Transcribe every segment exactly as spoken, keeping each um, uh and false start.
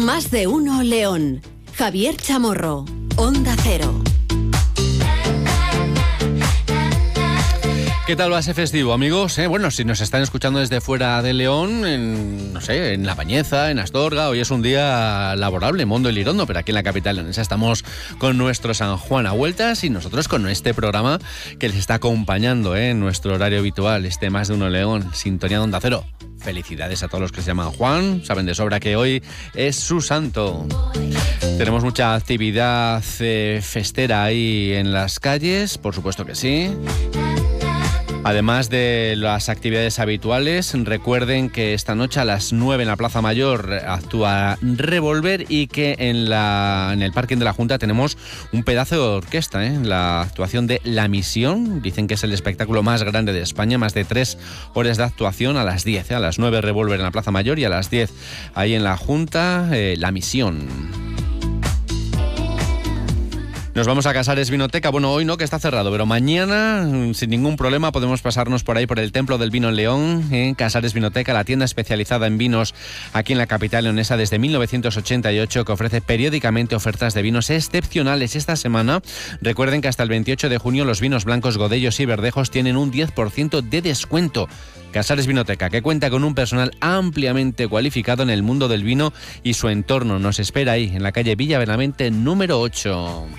Más de uno León. Javier Chamorro, Onda Cero. ¿Qué tal va ese festivo, amigos? Eh, bueno, si nos están escuchando desde fuera de León, en, no sé, en La Bañeza, en Astorga, hoy es un día laborable, Mondo y Lirondo, pero aquí en la capital leonesa estamos con nuestro San Juan a vueltas y nosotros con este programa que les está acompañando eh, en nuestro horario habitual, este Más de uno León, Sintonía de Onda Cero. Felicidades a todos los que se llaman Juan, saben de sobra que hoy es su santo. Tenemos mucha actividad eh, festera ahí en las calles, por supuesto que sí. Además de las actividades habituales, recuerden que esta noche a las nueve en la Plaza Mayor actúa Revolver y que en, la, en el parking de la Junta tenemos un pedazo de orquesta, ¿eh? La actuación de La Misión, dicen que es el espectáculo más grande de España, más de tres horas de actuación a las diez, ¿eh? A las nueve Revolver en la Plaza Mayor y a las diez ahí en la Junta, eh, La Misión. Nos vamos a Casares Vinoteca. Bueno, hoy no, que está cerrado, pero mañana, sin ningún problema, podemos pasarnos por ahí por el Templo del Vino en León, en Casares Vinoteca, la tienda especializada en vinos aquí en la capital leonesa desde mil novecientos ochenta y ocho, que ofrece periódicamente ofertas de vinos excepcionales. Esta semana, recuerden que hasta el veintiocho de junio los vinos blancos, godellos y verdejos tienen un diez por ciento de descuento. Casares Vinoteca, que cuenta con un personal ampliamente cualificado en el mundo del vino y su entorno. Nos espera ahí, en la calle Villa Benavente, número ocho.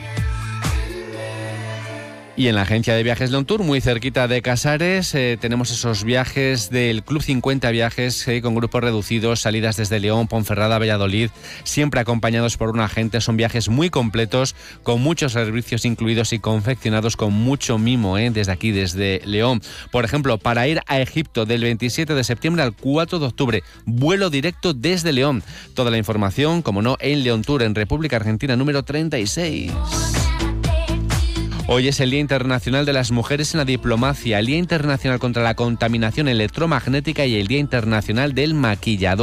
Y en la agencia de viajes Leon Tour, muy cerquita de Casares, eh, tenemos esos viajes del Club cincuenta Viajes eh, con grupos reducidos, salidas desde León, Ponferrada, Valladolid, siempre acompañados por un agente. Son viajes muy completos, con muchos servicios incluidos y confeccionados con mucho mimo eh, desde aquí, desde León. Por ejemplo, para ir a Egipto del veintisiete de septiembre al cuatro de octubre, vuelo directo desde León. Toda la información, como no, en Leon Tour, en República Argentina, número treinta y seis. Hoy es el Día Internacional de las Mujeres en la Diplomacia, el Día Internacional contra la Contaminación Electromagnética y el Día Internacional del Maquillador.